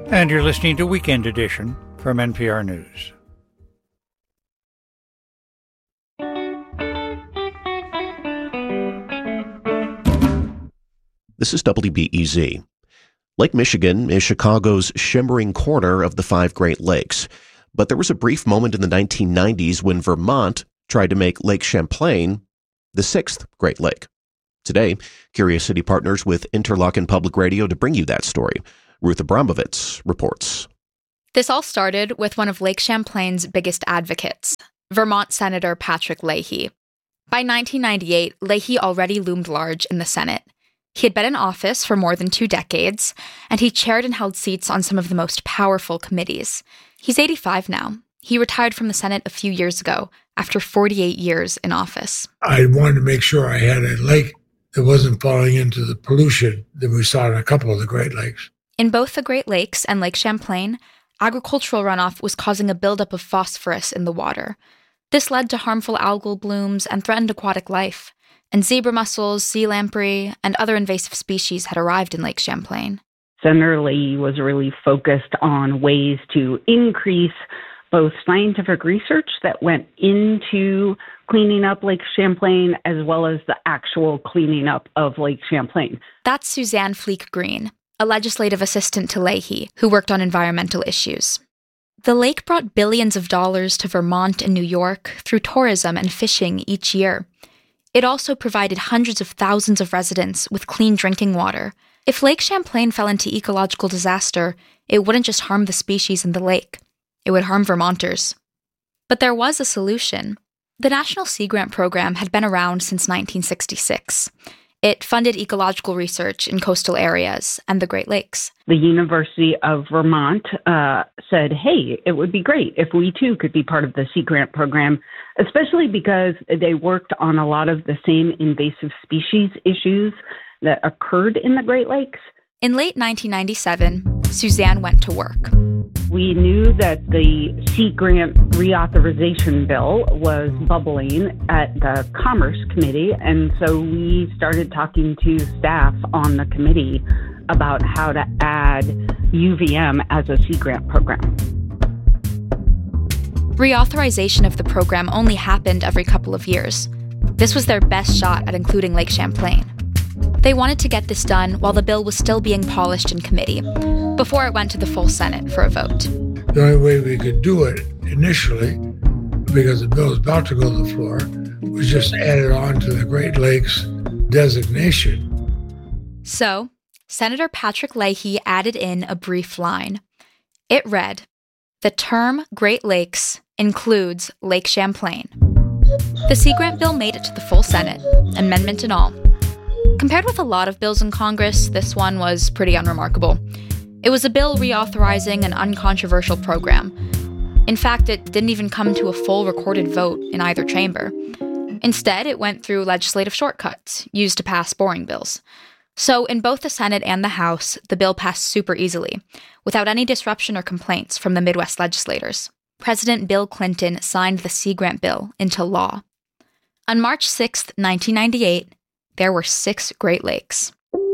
And you're listening to Weekend Edition from NPR News. This is WBEZ. Lake Michigan is Chicago's shimmering corner of the 5 Great Lakes. But there was a brief moment in the 1990s when Vermont tried to make Lake Champlain the 6th Great Lake. Today, Curious City partners with Interlochen Public Radio to bring you that story. Ruth Abramovitz reports. This all started with one of Lake Champlain's biggest advocates, Vermont Senator Patrick Leahy. By 1998, Leahy already loomed large in the Senate. He had been in office for more than 2 decades, and he chaired and held seats on some of the most powerful committees. He's 85 now. He retired from the Senate a few years ago, after 48 years in office. I wanted to make sure I had a lake that wasn't falling into the pollution that we saw in a couple of the Great Lakes. In both the Great Lakes and Lake Champlain, agricultural runoff was causing a buildup of phosphorus in the water. This led to harmful algal blooms and threatened aquatic life. And zebra mussels, sea lamprey, and other invasive species had arrived in Lake Champlain. Senator Leahy was really focused on ways to increase both scientific research that went into cleaning up Lake Champlain as well as the actual cleaning up of Lake Champlain. That's Suzanne Fleek Green, a legislative assistant to Leahy who worked on environmental issues. The lake brought billions of dollars to Vermont and New York through tourism and fishing each year. It also provided hundreds of thousands of residents with clean drinking water. If Lake Champlain fell into ecological disaster, it wouldn't just harm the species in the lake. It would harm Vermonters. But there was a solution. The National Sea Grant Program had been around since 1966. It funded ecological research in coastal areas and the Great Lakes. The University of Vermont said, hey, it would be great if we too could be part of the Sea Grant Program, especially because they worked on a lot of the same invasive species issues that occurred in the Great Lakes. In late 1997, Suzanne went to work. We knew that the Sea Grant reauthorization bill was bubbling at the Commerce Committee, and so we started talking to staff on the committee about how to add UVM as a Sea Grant program. Reauthorization of the program only happened every couple of years. This was their best shot at including Lake Champlain. They wanted to get this done while the bill was still being polished in committee, before it went to the full Senate for a vote. The only way we could do it initially, because the bill was about to go to the floor, was just add it on to the Great Lakes designation. So, Senator Patrick Leahy added in a brief line. It read, "The term Great Lakes includes Lake Champlain." The Sea Grant bill made it to the full Senate, amendment and all. Compared with a lot of bills in Congress, this one was pretty unremarkable. It was a bill reauthorizing an uncontroversial program. In fact, it didn't even come to a full recorded vote in either chamber. Instead, it went through legislative shortcuts, used to pass boring bills. So in both the Senate and the House, the bill passed super easily, without any disruption or complaints from the Midwest legislators. President Bill Clinton signed the Sea Grant bill into law. On March 6, 1998, there were 6 Great Lakes.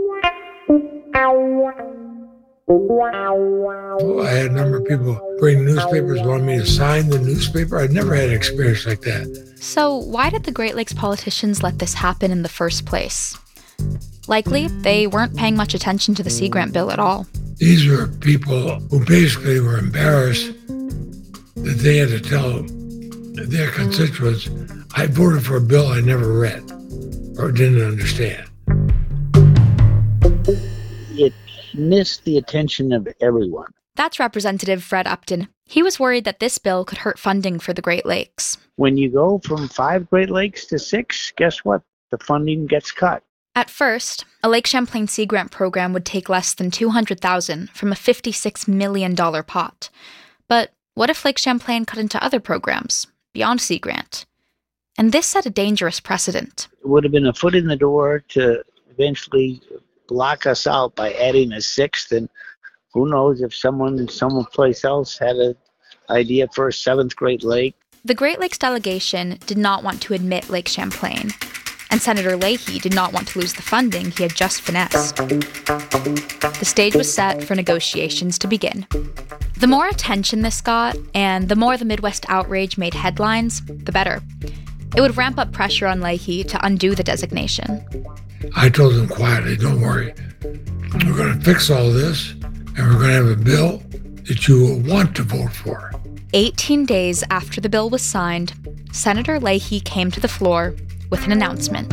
I had a number of people bring newspapers, wanted me to sign the newspaper. I'd never had an experience like that. So why did the Great Lakes politicians let this happen in the first place? Likely, they weren't paying much attention to the Sea Grant bill at all. These were people who basically were embarrassed that they had to tell their constituents, I voted for a bill I never read or didn't understand. It missed the attention of everyone. That's Representative Fred Upton. He was worried that this bill could hurt funding for the Great Lakes. When you go from 5 Great Lakes to 6, guess what? The funding gets cut. At first, a Lake Champlain Sea Grant program would take less than $200,000 from a $56 million pot. But what if Lake Champlain cut into other programs, beyond Sea Grant? And this set a dangerous precedent. It would have been a foot in the door to eventually block us out by adding a 6th, and who knows if someone someplace else had an idea for a 7th Great Lake. The Great Lakes delegation did not want to admit Lake Champlain. and Senator Leahy did not want to lose the funding he had just finessed. The stage was set for negotiations to begin. The more attention this got, and the more the Midwest outrage made headlines, the better. It would ramp up pressure on Leahy to undo the designation. I told them quietly, don't worry. We're going to fix all this, and we're going to have a bill that you will want to vote for. 18 days after the bill was signed, Senator Leahy came to the floor with an announcement.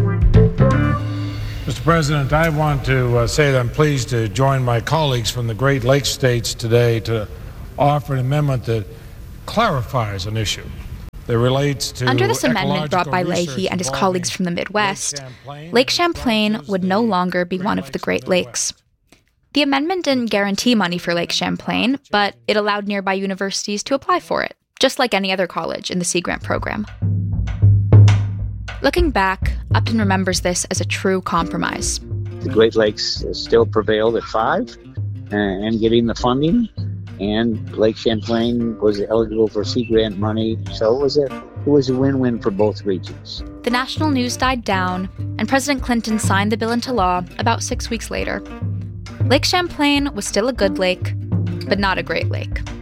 Mr. President, I want to say that I'm pleased to join my colleagues from the Great Lakes states today to offer an amendment that clarifies an issue that relates to Under this amendment brought by Leahy and his colleagues from the Midwest, Lake Champlain would no longer be one of the Great Lakes. The amendment didn't guarantee money for Lake Champlain, but it allowed nearby universities to apply for it, just like any other college in the Sea Grant program. Looking back, Upton remembers this as a true compromise. The Great Lakes still prevailed at 5 and getting the funding, and Lake Champlain was eligible for Sea Grant money, so it was a win-win for both regions. The national news died down, and President Clinton signed the bill into law about 6 weeks later. Lake Champlain was still a good lake, but not a Great Lake.